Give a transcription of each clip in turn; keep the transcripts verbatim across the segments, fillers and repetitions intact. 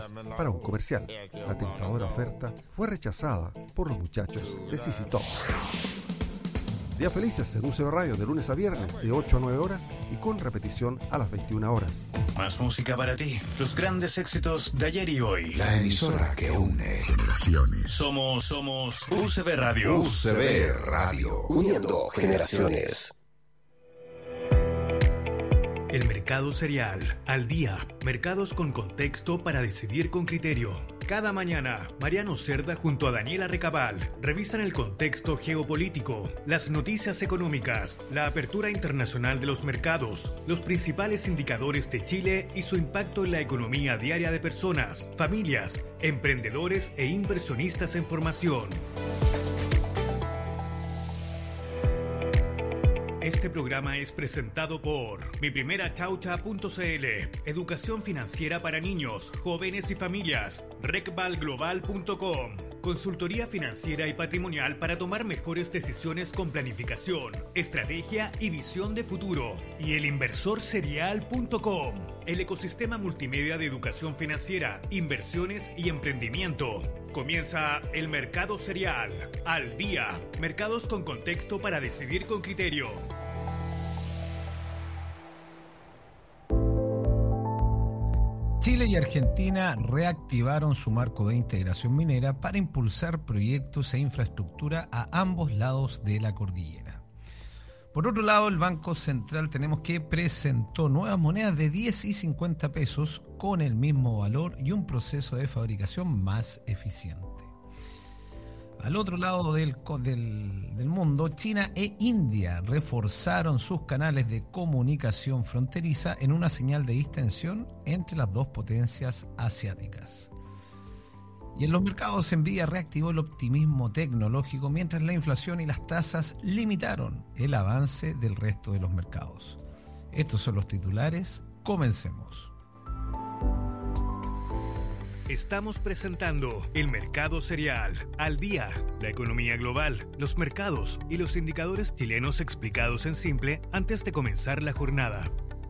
dólares para un comercial. La tentadora oferta fue rechazada por los muchachos de C C Top. Días Felices en U C B Radio de lunes a viernes de ocho a nueve horas y con repetición a las veintiuna horas. Más música para ti, los grandes éxitos de ayer y hoy. La emisora que une generaciones. Somos, somos U C B Radio. U C B Radio. Uniendo generaciones. El mercado cereal, al día, mercados con contexto para decidir con criterio. Cada mañana, Mariano Cerda junto a Daniela Recabal revisan el contexto geopolítico, las noticias económicas, la apertura internacional de los mercados, los principales indicadores de Chile y su impacto en la economía diaria de personas, familias, emprendedores e inversionistas en formación. Este programa es presentado por mi primera chaucha punto c l, educación financiera para niños, jóvenes y familias, recval global punto com, consultoría financiera y patrimonial para tomar mejores decisiones con planificación, estrategia y visión de futuro, y el inversor serial punto com, el ecosistema multimedia de educación financiera, inversiones y emprendimiento. Comienza el mercado cereal, al día, mercados con contexto para decidir con criterio. Chile y Argentina reactivaron su marco de integración minera para impulsar proyectos e infraestructura a ambos lados de la cordillera. Por otro lado, el Banco Central tenemos que presentó nuevas monedas de diez y cincuenta pesos con el mismo valor y un proceso de fabricación más eficiente. Al otro lado del, del, del mundo, China e India reforzaron sus canales de comunicación fronteriza en una señal de distensión entre las dos potencias asiáticas. Y en los mercados, Nvidia reactivó el optimismo tecnológico mientras la inflación y las tasas limitaron el avance del resto de los mercados. Estos son los titulares. Comencemos. Estamos presentando el mercado cereal, al día, la economía global, los mercados y los indicadores chilenos explicados en simple antes de comenzar la jornada.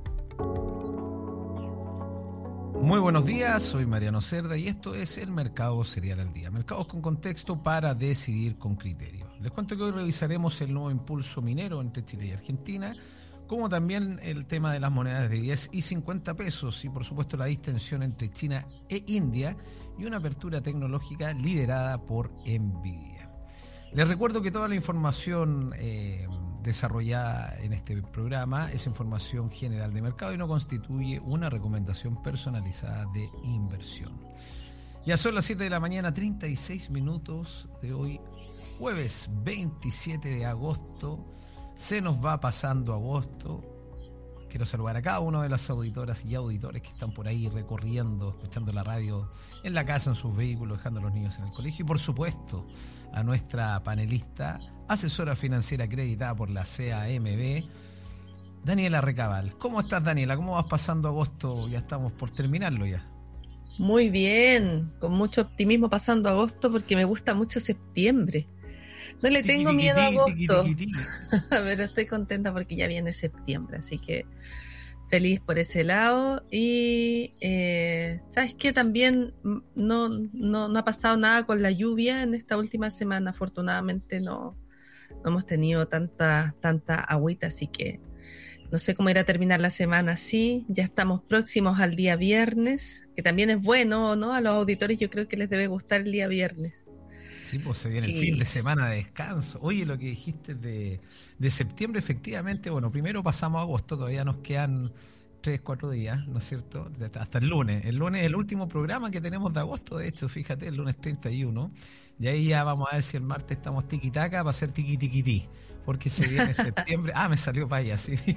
Muy buenos días, soy Mariano Cerda y esto es el mercado cereal al día. Mercados con contexto para decidir con criterio. Les cuento que hoy revisaremos el nuevo impulso minero entre Chile y Argentina, como también el tema de las monedas de diez y cincuenta pesos y por supuesto la distensión entre China e India y una apertura tecnológica liderada por Nvidia. Les recuerdo que toda la información eh, desarrollada en este programa es información general de mercado y no constituye una recomendación personalizada de inversión. Ya son las siete de la mañana, treinta y seis minutos de hoy, jueves veintisiete de agosto. Se nos va pasando agosto. Quiero saludar a cada una de las auditoras y auditores que están por ahí recorriendo, escuchando la radio en la casa, en sus vehículos, dejando a los niños en el colegio. Y por supuesto, a nuestra panelista, asesora financiera acreditada por la C A M B, Daniela Recabal. ¿Cómo estás, Daniela? ¿Cómo vas pasando agosto? Ya estamos por terminarlo ya. Muy bien, con mucho optimismo pasando agosto porque me gusta mucho septiembre. No le tengo miedo a agosto, pero estoy contenta porque ya viene septiembre, así que feliz por ese lado. Y eh, ¿sabes qué? También no, no, no ha pasado nada con la lluvia en esta última semana, afortunadamente no, no hemos tenido tanta, tanta agüita, así que no sé cómo irá a terminar la semana así. Ya estamos próximos al día viernes, que también es bueno, ¿no? A los auditores yo creo que les debe gustar el día viernes. Sí, pues se viene el fin de semana de descanso. Oye, lo que dijiste de, de septiembre, efectivamente, bueno, primero pasamos a agosto, todavía nos quedan tres, cuatro días, ¿no es cierto? Hasta el lunes. El lunes es el último programa que tenemos de agosto, de hecho, fíjate, el lunes treinta y uno. Y ahí ya vamos a ver si el martes estamos tiquitaca para hacer tiquitiquití, porque se viene septiembre. Ah, me salió para allá, sí.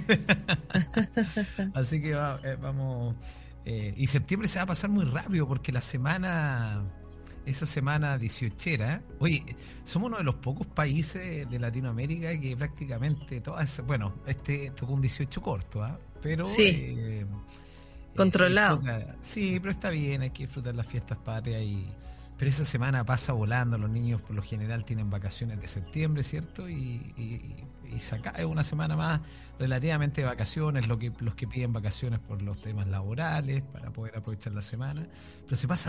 Así que va, eh, vamos... Eh, y septiembre se va a pasar muy rápido porque la semana... Esa semana dieciochera, oye, somos uno de los pocos países de Latinoamérica que prácticamente todas, bueno, este tocó un dieciocho corto, ¿ah? ¿eh? Pero sí, eh, controlado. Eh, sí, pero está bien, hay que disfrutar las fiestas patrias y pero esa semana pasa volando, los niños por lo general tienen vacaciones de septiembre, ¿cierto? Y, y, y se acaba una semana más relativamente de vacaciones, lo que, los que piden vacaciones por los temas laborales, para poder aprovechar la semana, pero se pasa